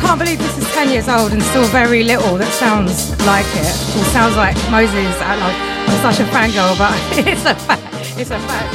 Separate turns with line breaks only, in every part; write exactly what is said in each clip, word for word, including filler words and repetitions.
can't believe this is ten years old and still very little that sounds like it. Or sounds like Moses. I like, I'm such a fangirl, but it's a fact. It's a fact.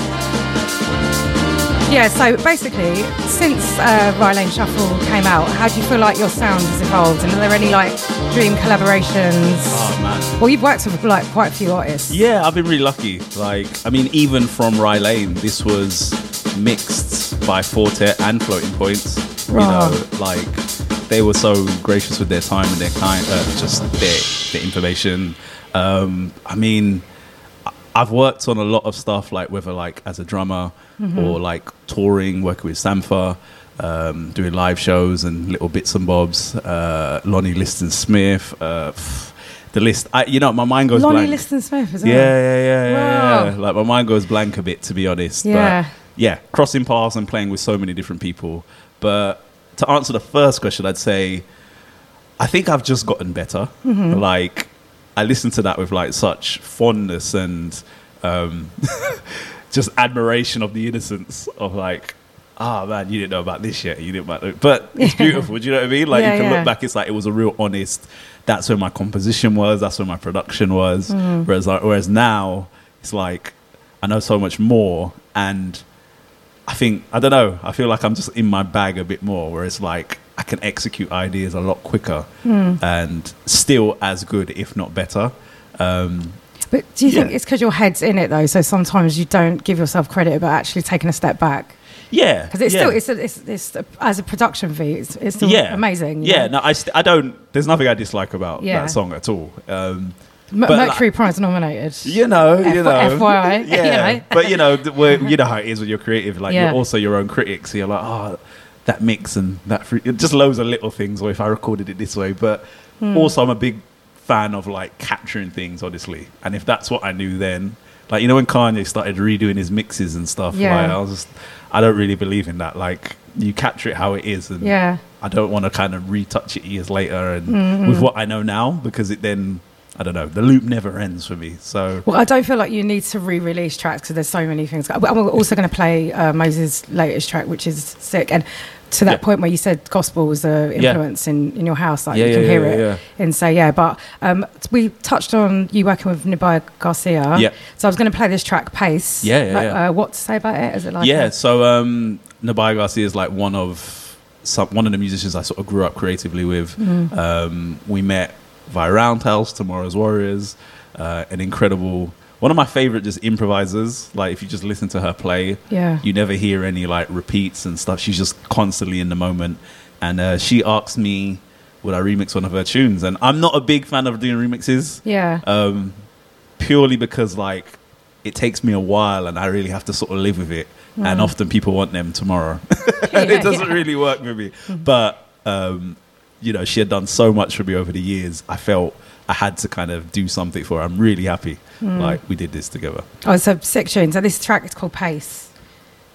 Yeah, so basically, since uh, Rye Lane Shuffle came out, how do you feel like your sound has evolved? And are there any like dream collaborations?
Oh man!
Well, you've worked with like quite a few artists.
Yeah, I've been really lucky. Like, I mean, even from Rye Lane, this was mixed by Forte and Floating Points. You
Wow.
know, like they were so gracious with their time and their kind, uh, just their, their information. Um, I mean, I- I've worked on a lot of stuff, like whether like as a drummer mm-hmm. or like touring, working with Sampha, um, doing live shows and little bits and bobs. Uh, Lonnie Liston Smith. Uh, pff, the list, I, you know, my mind goes
Lonnie
blank.
Liston Smith as
Yeah,
well.
yeah, yeah, yeah,
Wow.
yeah. Like my mind goes blank a bit, to be honest.
Yeah.
But yeah, crossing paths and playing with so many different people. But to answer the first question, I'd say I think I've just gotten better.
Mm-hmm.
Like I listen to that with like such fondness and um, just admiration of the innocence of like, ah, oh, man, you didn't know about this yet. You didn't know. But it's beautiful. Do you know what I mean? Like
Yeah,
you can
yeah.
look back, it's like it was a real honest. That's where my composition was. That's where my production was.
Mm.
Whereas, like, whereas now it's like I know so much more, and I think I don't know. I feel like I'm just in my bag a bit more. Where it's like I can execute ideas a lot quicker
Mm.
and still as good, if not better. Um,
But do you think
Yeah.
it's because your head's in it though? So sometimes you don't give yourself credit about actually taking a step back.
yeah,
Because it's
yeah.
still, it's, a, it's, it's a, as a production fee, it's, it's still
yeah.
amazing. you
Yeah,
know?
no, I, st- I don't. There's nothing I dislike about
Yeah.
that song at all. Um,
M-
but
Mercury Prize nominated.
You know, you
F-
know.
F Y I,
Yeah.
you know.
But, you know, th- we're, you know how it is when you're creative. Like,
Yeah.
you're also your own critic. So you're like, oh, that mix and that... Free-. Just loads of little things, or if I recorded it this way. But
Hmm.
also, I'm a big fan of, like, capturing things, honestly. And if that's what I knew then... Like, you know, when Kanye started redoing his mixes and stuff,
Yeah.
like, I was just... I don't really believe in that. Like, you capture it how it is. And
Yeah.
I don't want to kind of retouch it years later and
Mm-hmm.
with what I know now, because it then... I don't know. The loop never ends for me. So
Well, I don't feel like you need to re-release tracks because there's so many things. I'm also going to play uh, Moses' latest track, which is sick. And to that
Yeah.
point where you said gospel was an
Yeah.
influence in, in your house, like
Yeah,
you
yeah,
can
yeah,
hear
yeah,
it
yeah.
and say, yeah. But um, we touched on you working with Nabaya Garcia.
Yeah.
So I was going to play this track, Pace.
Yeah, yeah,
Like,
yeah.
Uh, what to say about it? Is it like
yeah,
a-
so um, Nabaya Garcia is like one of some, one of the musicians I sort of grew up creatively with.
Mm.
Um, we met via Roundhouse, Tomorrow's Warriors, uh, an incredible, one of my favorite just improvisers. Like if you just listen to her play,
Yeah.
you never hear any like repeats and stuff. She's just constantly in the moment. And uh, she asked me, would I remix one of her tunes? And I'm not a big fan of doing remixes.
Yeah.
Um, purely because like it takes me a while and I really have to sort of live with it. And often people want them tomorrow. And it doesn't
yeah.
really work with me. But, um, you know, she had done so much for me over the years. I felt I had to kind of do something for her. I'm really happy. Like we did this together.
Oh, so sick tune. So this track is called Pace.